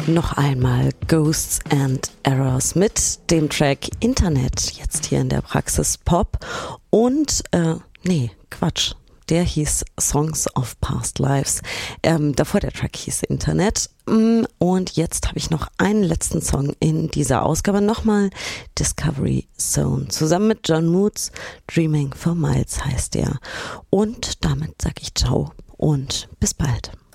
Noch einmal Ghosts and Errors mit dem Track Internet, jetzt hier in der Praxis Pop. Und, Quatsch, der hieß Songs of Past Lives. Davor der Track hieß Internet. Und jetzt habe ich noch einen letzten Song in dieser Ausgabe. Nochmal Discovery Zone. Zusammen mit John Moods. Dreaming for Miles heißt der. Und damit sage ich ciao und bis bald.